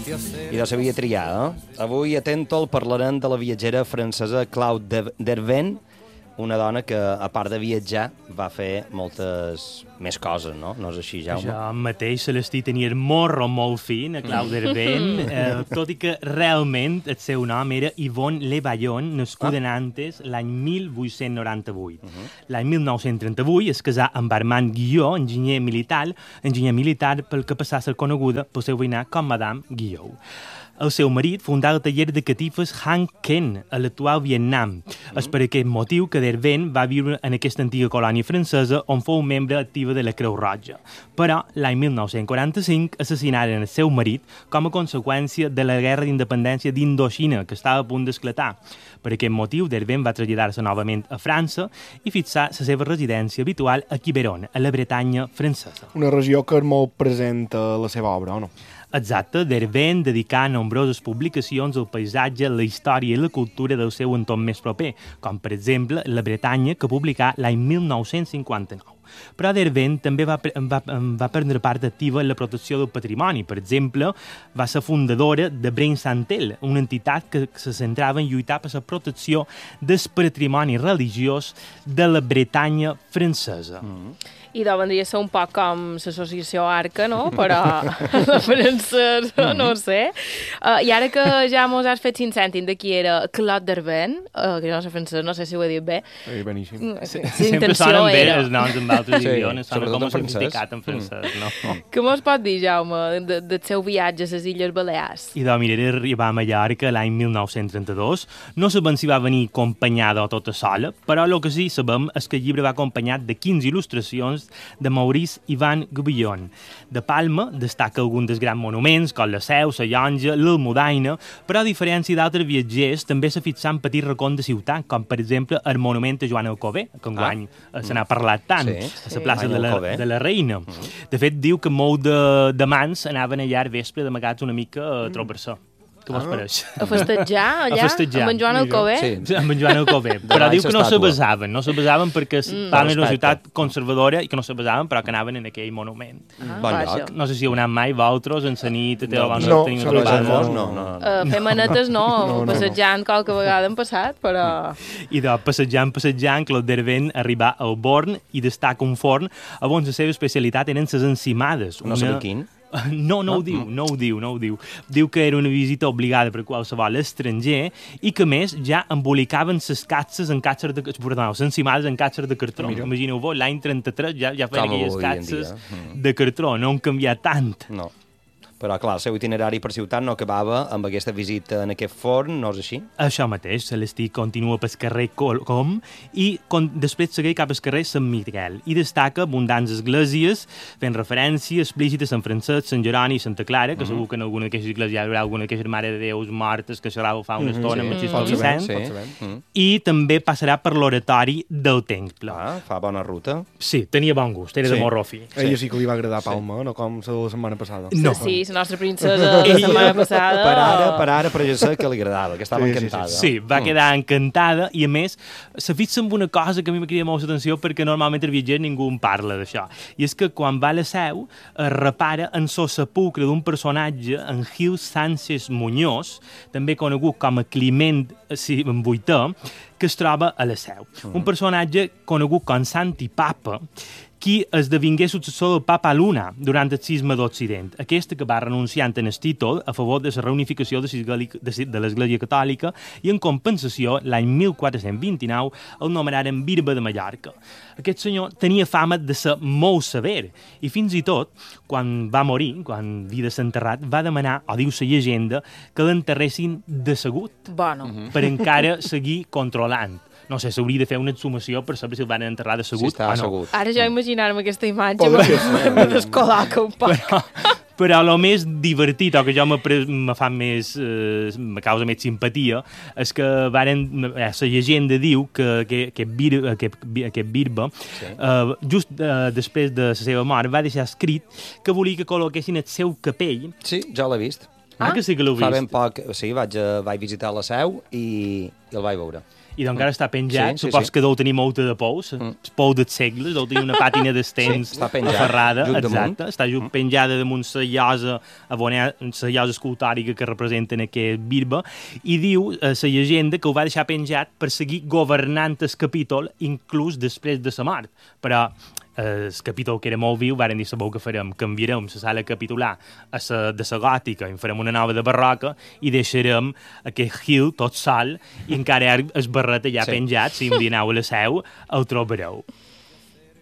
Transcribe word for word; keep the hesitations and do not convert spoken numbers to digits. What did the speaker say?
I de sabia triar, eh? Avui, atento, parlarem de la viatgera francesa Claude Dervin, una dona que, a part de viatjar, va fer moltes més coses, no? No és així, Jaume? Jo mateix, Celestí, tenia el morro molt fin, a Claude Dervin, eh, tot i que realment el seu nom era Yvonne Le Baillon, nascuda ah. a Nantes l'any mil vuit-cents noranta-vuit. Uh -huh. L'any mil nou-cents trenta-vuit es casà amb Armand Guillot, enginyer militar, enginyer militar pel que passà a ser coneguda pel seu veïnat com Madame Guillot. El seu marit fundà el taller de catifes Hang Ken, a l'actual Vietnam. Mm-hmm. És per aquest motiu que Dervin va viure en aquesta antiga colònia francesa on fou membre activa de la Creu Roja. Però l'any mil nou-cents quaranta-cinc assassinaren el seu marit com a conseqüència de la guerra d'independència d'Indoxina, que estava a punt d'esclatar. Per aquest motiu, Dervin va traslladar-se novament a França i fixar la seva residència habitual a Quiberon, a la Bretanya francesa. Una regió que és molt present a la seva obra, o no? Exacte, Dervin dedicà nombroses publicacions al paisatge, la història i la cultura del seu entorn més proper, com per exemple la Bretanya, que publicà l'any mil nou-cents cinquanta-nou. Però Dervin també va, va, va prendre part activa en la protecció del patrimoni. Per exemple, va ser fundadora de Brain Santel, una entitat que se centrava en lluitar per la protecció del patrimoni religiós de la Bretanya francesa. Mm. I doncs vendria a ser un poc com l'associació Arca, no? Però la francesa, no ho sé. Uh, I ara que ja mos has fet cinc cèntims de qui era Claude Dervin, uh, que jo no sé francès, no sé si ho he dit bé. Sí, beníssim. Sí, sempre sonen bé els noms en altres sí, idiomes, sonen com a sofisticat en francès, mm. no? Què mos pot dir, Jaume, de, del seu viatge a les Illes Balears? I doncs miraré arribar a Mallorca l'any mil nou-cents trenta-dos. No sabem si va venir acompanyada o tota sola, però el que sí sabem és que el llibre va acompanyat de quinze il·lustracions de Maurice Ivan Gubillon. De Palma destaca algun dels grans monuments, com la Seu, la Llonja, l'Almudaina, però a diferència d'altres viatgers també s'ha fixat en petits racons de ciutat, com per exemple el monument a Joan Alcover, que enguany ah. se n'ha parlat tant, sí. a la plaça sí. de, la, de la Reina. Mm. De fet, diu que molt de, de mans anaven allà al vespre d'amagats una mica a trobar-se. Què vos pareix? A festejar, allà? A festejar. Amb en Joan Alcover? Sí, amb en Joan Alcover. Però diu que no se basaven, no se basaven perquè mm. Palma era una ciutat conservadora i que no se basaven, però que anaven en aquell monument. Ah, bon lloc. No sé si heu anat mai, vosaltres, en la nit, a teva no, tenir no, una no, no, no, no. Uh, fer manetes no, no, no passejant no. qualque vegada hem passat, però... I de passejant, passejant, Claude Dervin arribà al Born i destaca un forn on la seva especialitat eren les encimades. No sé quin. No, no ho diu, no ho diu, no ho diu. Diu que era una visita obligada per qualsevol estranger i que, més, ja embolicaven les catxes en catxes de... Perdó, les encimades en catxes de cartró. Imagineu-vos, l'any trenta-tres ja, ja feien aquelles catxes de cartró. No han canviat tant. No. Però, clar, el seu itinerari per ciutat no acabava amb aquesta visita en aquest forn, no és així? Això mateix, Celestí continua pel carrer Com i con, després segueix cap al carrer Sant Miquel i destaca abundants esglésies fent referència explícita a Sant Francesc, Sant Jeroni i Santa Clara, que mm -hmm. segur que en alguna d'aquestes esglésies hi haurà alguna d'aquestes Mare de Déus mortes que xerrava fa una estona mm -hmm. amb el Xisco Vicent. Sí. Sí. Mm -hmm. I també passarà per l'oratori del temple. Ah, fa bona ruta. Sí, tenia bon gust, era sí. de morro fi. A ella sí que li va agradar Palma, sí. no com la de la setmana passada. No. Sí, la nostra princesa la setmana passada. Per ara, per ara, per això que li agradava, que estava sí, encantada. Sí, sí. sí va mm. quedar encantada i, a més, se fixa en una cosa que a mi m'ha cridat molt l'atenció perquè normalment el viatger ningú en parla d'això. I és que quan va a la Seu es repara en el sepulcre d'un personatge, en Gil Sánchez Muñoz, també conegut com a Climent sí, Vuitè, que es troba a la Seu. Mm. Un personatge conegut com Santi Papa, qui esdevingué successor del Papa Luna durant el cisma d'Occident. Aquesta que va renunciant en el títol a favor de la reunificació de l'Església Catòlica i en compensació, l'any mil quatre-cents vint-i-nou, el nomenaren bisbe de Mallorca. Aquest senyor tenia fama de ser molt sever i fins i tot, quan va morir, quan havia de ser enterrat, va demanar, o diu la llegenda, que l'enterressin decebut bueno. per encara seguir controlant. No sé, s'hauria de fer una exhumació per saber si el van enterrar d'assegut sí, o no. Assegut. Ara ja imaginar-me aquesta imatge me descol·loca un poc. Però, però el més divertit, o que jo me fa més, eh, me causa més simpatia, és que varen, eh, la llegenda diu que, que, que bir, aquest, aquest birbe, sí. eh, just eh, després de la seva mort, va deixar escrit que volia que col·loquessin el seu capell. Sí, jo l'he vist. Ah, ah que sí que l'heu vist? Fa ben poc, sí, vaig, vaig visitar la Seu i, i el vaig veure. i doncs encara està penjat, Sí, sí, supos sí. que deu tenir molta de pou, el pou dels segles, deu tenir una pàtina d'estens Sí, està penjat, aferrada, just damunt. exacte, està just penjada damunt la llosa, a la llosa escultòrica que representen aquest birbe, i diu a la llegenda que ho va deixar penjat per seguir governant el capítol inclús després de sa mort, però el capítol que era molt viu, varen dir, sabeu que farem? Canviarem la sala capitular a la de la gòtica, en farem una nova de barroca i deixarem aquest Hill tot sol i encara hi ha el barret allà Sí. penjat, si un dia aneu a la seu, el trobareu.